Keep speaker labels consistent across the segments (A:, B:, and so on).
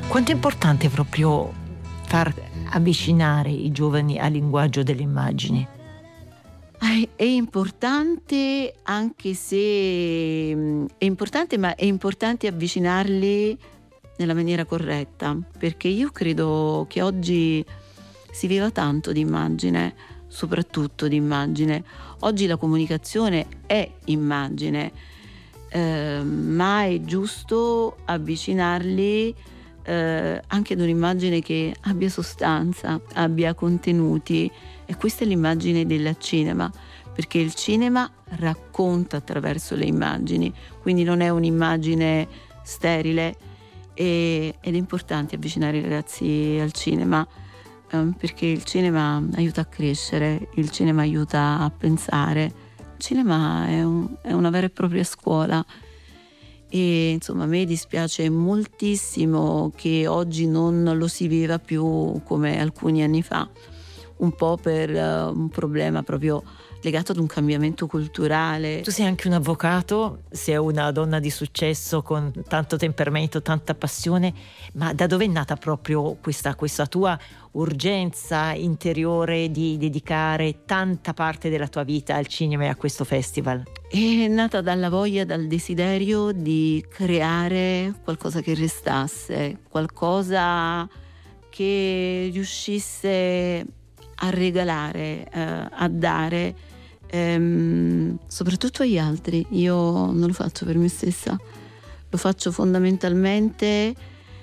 A: Quanto è importante proprio far avvicinare i giovani al linguaggio delle immagini?
B: È importante, anche se è importante, ma è importante avvicinarli nella maniera corretta, perché io credo che oggi si viva tanto di immagine, soprattutto di immagine. Oggi la comunicazione è immagine, ma è giusto avvicinarli anche ad un'immagine che abbia sostanza, abbia contenuti, e questa è l'immagine del cinema, perché il cinema racconta attraverso le immagini, quindi non è un'immagine sterile, ed è importante avvicinare i ragazzi al cinema, perché il cinema aiuta a crescere, il cinema aiuta a pensare, il cinema è una vera e propria scuola. E insomma, a me dispiace moltissimo che oggi non lo si viva più come alcuni anni fa, un po' per un problema proprio legato ad un cambiamento culturale.
A: Tu sei anche un avvocato, sei una donna di successo con tanto temperamento, tanta passione, ma da dove è nata proprio questa tua urgenza interiore di dedicare tanta parte della tua vita al cinema e a questo festival?
B: È nata dalla voglia, dal desiderio di creare qualcosa che restasse, qualcosa che riuscisse a regalare, a dare, soprattutto agli altri. Io non lo faccio per me stessa, lo faccio fondamentalmente,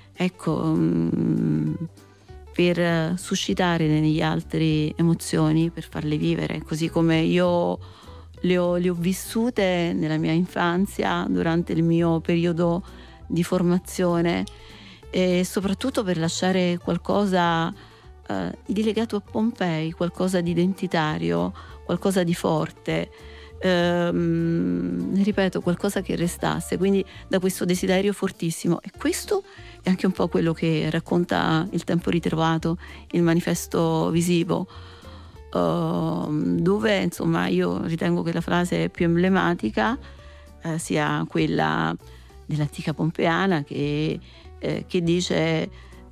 B: per suscitare negli altri emozioni, per farle vivere, così come io le ho vissute nella mia infanzia, durante il mio periodo di formazione, e soprattutto per lasciare qualcosa di legato a Pompei, qualcosa di identitario, qualcosa di forte, ripeto, qualcosa che restasse, quindi da questo desiderio fortissimo. E questo è anche un po' quello che racconta Il tempo ritrovato, il manifesto visivo, dove insomma io ritengo che la frase più emblematica sia quella dell'antica pompeana che dice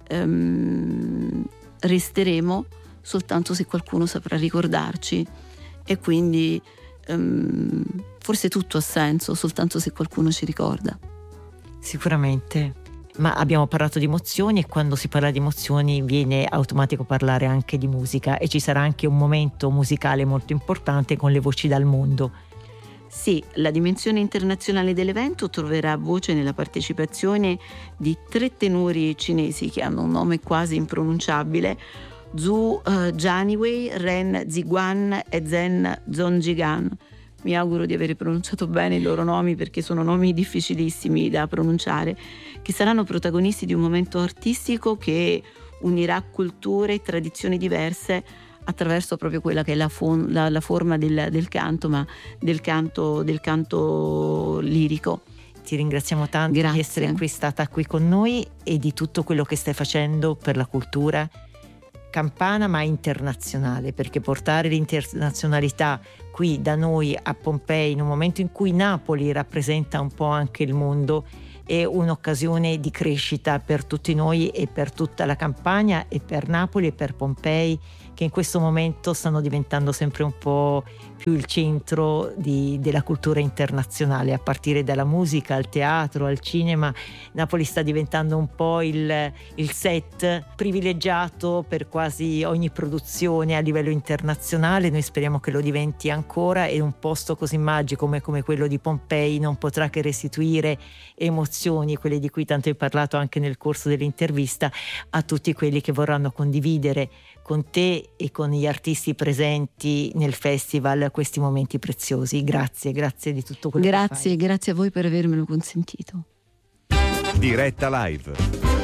B: resteremo soltanto se qualcuno saprà ricordarci, e quindi forse tutto ha senso soltanto se qualcuno ci ricorda.
A: Sicuramente. Ma abbiamo parlato di emozioni, e quando si parla di emozioni viene automatico parlare anche di musica, e ci sarà anche un momento musicale molto importante con le voci dal mondo.
B: Sì, la dimensione internazionale dell'evento troverà voce nella partecipazione di 3 tenori cinesi che hanno un nome quasi impronunciabile: Zhu Jianwei, Ren Ziguan e Zhen Zhongjigan. Mi auguro di aver pronunciato bene i loro nomi, perché sono nomi difficilissimi da pronunciare, che saranno protagonisti di un momento artistico che unirà culture e tradizioni diverse attraverso proprio quella che è la forma del canto, ma del canto lirico.
A: Ti ringraziamo tanto.
B: Grazie.
A: Di essere stata qui con noi e di tutto quello che stai facendo per la cultura campana ma internazionale, perché portare l'internazionalità qui da noi a Pompei, in un momento in cui Napoli rappresenta un po' anche il mondo, è un'occasione di crescita per tutti noi e per tutta la Campania, e per Napoli e per Pompei, che in questo momento stanno diventando sempre un po' più il centro della cultura internazionale, a partire dalla musica, al teatro, al cinema. Napoli sta diventando un po' il set privilegiato per quasi ogni produzione a livello internazionale. Noi speriamo che lo diventi ancora, e un posto così magico come quello di Pompei non potrà che restituire emozioni, quelle di cui tanto hai parlato anche nel corso dell'intervista, a tutti quelli che vorranno condividere con te e con gli artisti presenti nel festival questi momenti preziosi. Grazie di tutto quello che fai.
B: Grazie a voi per avermelo consentito.
C: Diretta Live.